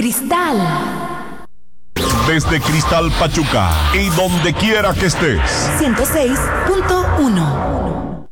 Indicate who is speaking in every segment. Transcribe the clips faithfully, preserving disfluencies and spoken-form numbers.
Speaker 1: Cristal.
Speaker 2: Desde Cristal Pachuca y donde quiera que estés.
Speaker 1: ciento seis punto uno.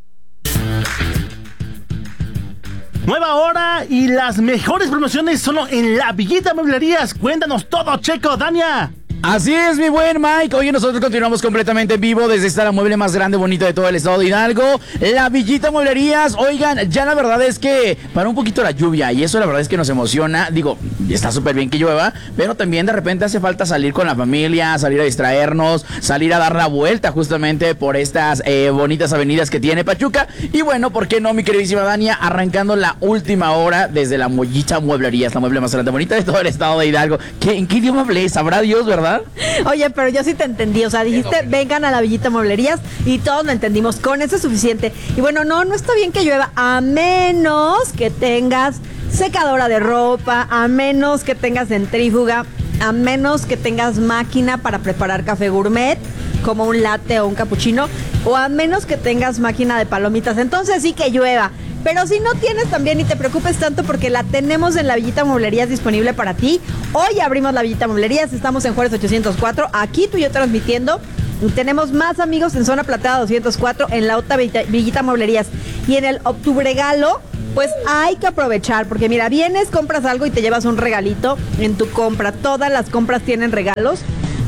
Speaker 3: Nueva hora y las mejores promociones solo en La Villita Mueblerías. Cuéntanos todo, Checo, Dania.
Speaker 4: Así es, mi buen Mike. Hoy nosotros continuamos completamente en vivo desde esta la mueble más grande, bonita de todo el estado de Hidalgo, La Villita Mueblerías. Oigan, ya la verdad es que para un poquito la lluvia y eso la verdad es que nos emociona. Digo, está súper bien que llueva, pero también de repente hace falta salir con la familia, salir a distraernos, salir a dar la vuelta justamente por estas eh, bonitas avenidas que tiene Pachuca. Y bueno, ¿por qué no, mi queridísima Dania? Arrancando la última hora desde La Villita Mueblerías, la mueble más grande, bonita de todo el estado de Hidalgo. ¿Qué, ¿En qué idioma hablé? Sabrá Dios, ¿verdad?
Speaker 5: Oye, pero yo sí te entendí, o sea, dijiste vengan a La Villita Mueblerías y todos lo entendimos, con eso es suficiente. Y bueno, no, no está bien que llueva, a menos que tengas secadora de ropa, a menos que tengas centrífuga, a menos que tengas máquina para preparar café gourmet, como un latte o un cappuccino, o a menos que tengas máquina de palomitas, entonces sí que llueva. Pero si no tienes también, ni te preocupes tanto porque la tenemos en La Villita Mueblerías disponible para ti. Hoy abrimos La Villita Mueblerías, estamos en Juárez ochocientos cuatro, aquí tú y yo transmitiendo. Tenemos más amigos en Zona Plateada doscientos cuatro, en la otra Villita Mueblerías. Y en el Octubregalo, pues hay que aprovechar, porque mira, vienes, compras algo y te llevas un regalito en tu compra. Todas las compras tienen regalos.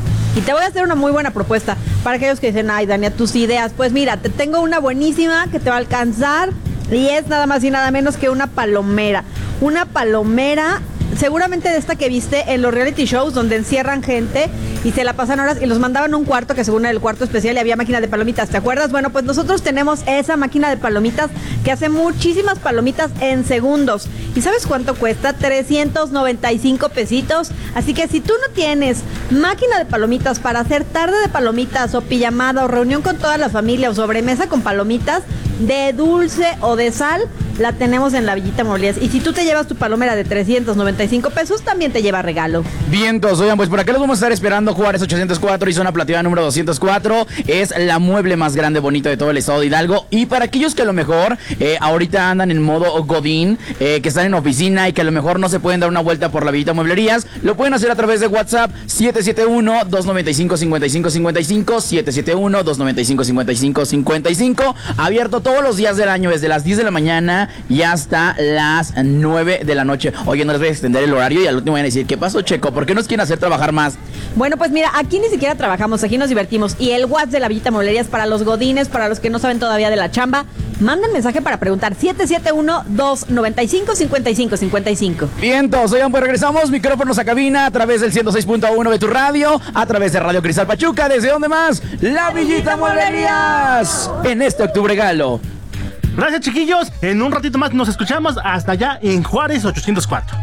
Speaker 5: Y te voy a hacer una muy buena propuesta para aquellos que dicen, ay, Dania, tus ideas. Pues mira, te tengo una buenísima que te va a alcanzar. Y es nada más y nada menos que una palomera. Una palomera, seguramente de esta que viste en los reality shows donde encierran gente y se la pasan horas y los mandaban a un cuarto que según era el cuarto especial y había máquina de palomitas, ¿te acuerdas? Bueno, pues nosotros tenemos esa máquina de palomitas que hace muchísimas palomitas en segundos. ¿Y sabes cuánto cuesta? trescientos noventa y cinco pesitos. Así que si tú no tienes máquina de palomitas para hacer tarde de palomitas o pijamada o reunión con toda la familia o sobremesa con palomitas, de dulce o de sal, la tenemos en La Villita Mueblerías. Y si tú te llevas tu palomera de trescientos noventa y cinco pesos, también te lleva regalo.
Speaker 4: Vientos, oigan, pues por acá los vamos a estar esperando. Juárez ochocientos cuatro y Zona Plateada número doscientos cuatro. Es la mueble más grande, bonito de todo el estado de Hidalgo. Y para aquellos que a lo mejor eh, ahorita andan en modo Godín, eh, que están en oficina y que a lo mejor no se pueden dar una vuelta por La Villita Mueblerías, lo pueden hacer a través de WhatsApp siete siete uno, dos nueve cinco, cinco cinco cinco cinco, siete siete uno, dos nueve cinco, cinco cinco cinco cinco. Abierto todos los días del año, desde las diez de la mañana y hasta las nueve de la noche. Oye, no les voy a extender el horario y al último van a decir, ¿qué pasó, Checo? ¿Por qué nos quieren hacer trabajar más?
Speaker 5: Bueno, pues mira, aquí ni siquiera trabajamos, aquí nos divertimos. Y el WhatsApp de La Villita Mueblerías para los godines, para los que no saben todavía de la chamba, manden mensaje para preguntar siete siete uno, dos nueve cinco, cinco cinco cinco cinco.
Speaker 4: Vientos, oigan, pues regresamos, micrófonos a cabina a través del ciento seis punto uno de tu radio, a través de Radio Cristal Pachuca. ¿Desde dónde más? La Villita Mueblerías, en este Octubregalo.
Speaker 3: Gracias, chiquillos. En un ratito más nos escuchamos hasta allá en Juárez ochocientos cuatro.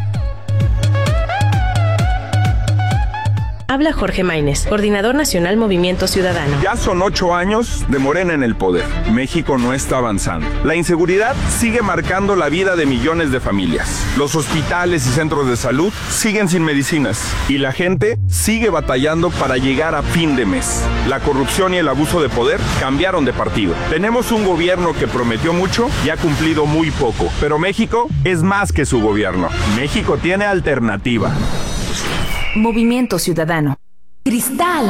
Speaker 6: Habla Jorge Maínez, Coordinador Nacional Movimiento Ciudadano.
Speaker 7: Ya son ocho años de Morena en el poder. México no está avanzando. La inseguridad sigue marcando la vida de millones de familias. Los hospitales y centros de salud siguen sin medicinas. Y la gente sigue batallando para llegar a fin de mes. La corrupción y el abuso de poder cambiaron de partido. Tenemos un gobierno que prometió mucho y ha cumplido muy poco. Pero México es más que su gobierno. México tiene alternativa.
Speaker 1: Movimiento Ciudadano. Cristal.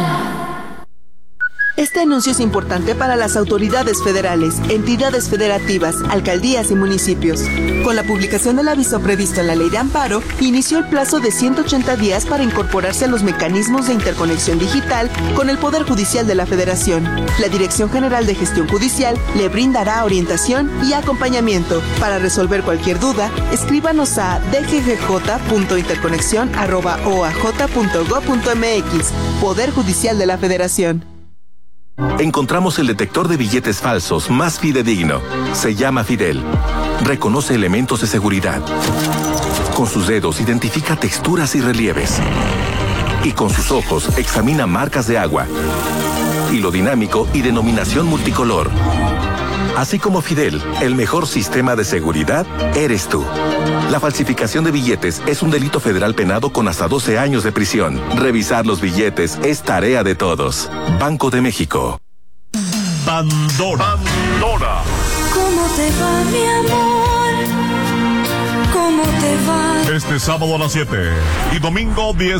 Speaker 8: Este anuncio es importante para las autoridades federales, entidades federativas, alcaldías y municipios. Con la publicación del aviso previsto en la Ley de Amparo, inició el plazo de ciento ochenta días para incorporarse a los mecanismos de interconexión digital con el Poder Judicial de la Federación. La Dirección General de Gestión Judicial le brindará orientación y acompañamiento. Para resolver cualquier duda, escríbanos a d g g j punto interconexión arroba o a j punto gob punto m x. Poder Judicial de la Federación.
Speaker 9: Encontramos el detector de billetes falsos más fidedigno. Se llama Fidel. Reconoce elementos de seguridad. Con sus dedos identifica texturas y relieves. Y con sus ojos examina marcas de agua. Hilo dinámico y denominación multicolor. Así como Fidel, el mejor sistema de seguridad eres tú. La falsificación de billetes es un delito federal penado con hasta doce años de prisión. Revisar los billetes es tarea de todos. Banco de México.
Speaker 2: Pandora. Pandora.
Speaker 10: ¿Cómo te va, mi amor? ¿Cómo te va?
Speaker 2: Este sábado a las siete y domingo diez